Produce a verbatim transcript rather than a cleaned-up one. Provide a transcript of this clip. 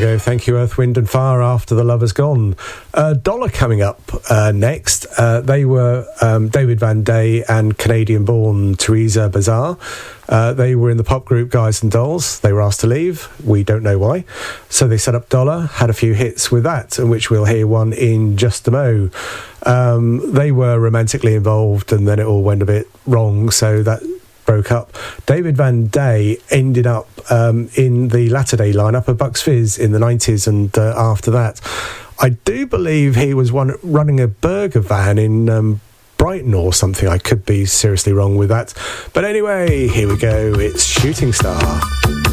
go. Thank you, Earth, Wind and Fire, After the Lover's Gone. Uh, Dollar coming up uh, next. Uh, they were um, David Van Day and Canadian-born Teresa Bazar. Uh, they were in the pop group Guys and Dolls. They were asked to leave. We don't know why. So they set up Dollar, had a few hits with that, and which we'll hear one in just a mo. Um, they were romantically involved, and then it all went a bit wrong, so that broke up. David Van Day ended up um, in the latter-day lineup of Bucks Fizz in the nineties, and uh, after that, I do believe he was one running a burger van in um, Brighton or something. I could be seriously wrong with that. But anyway, here we go. It's Shooting Star.